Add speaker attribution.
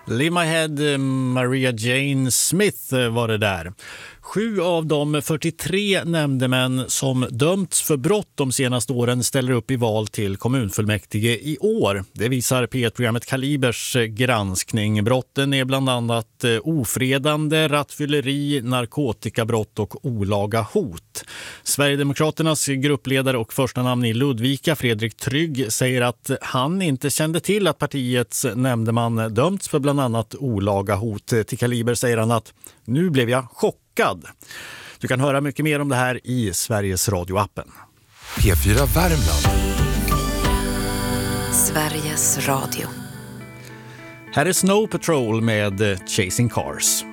Speaker 1: Lay My Head, Maria Jane Smith var det där. 7 av de 43 nämndemän som dömts för brott de senaste åren ställer upp i val till kommunfullmäktige i år. Det visar P1-programmet Kalibers granskning. Brotten är bland annat ofredande, rattfylleri, narkotikabrott och olaga hot. Sverigedemokraternas gruppledare och första namn i Ludvika, Fredrik Trygg, säger att han inte kände till att partiets nämndeman dömts för bland annat olaga hot. Till Kaliber säger han att nu blev jag chockad. Du kan höra mycket mer om det här i Sveriges Radio-appen.
Speaker 2: P4 Värmland.
Speaker 3: Sveriges Radio.
Speaker 1: Här är Snow Patrol med Chasing Cars.